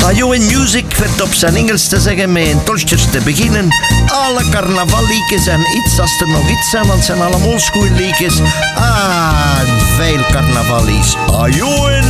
Ajo Music werd op zijn Engels te zeggen met een tolstjes te beginnen. Alle carnavalliedjes en iets als er nog iets zijn, want het zijn allemaal oldschool liedjes. Ah, veel carnavallies. Ajo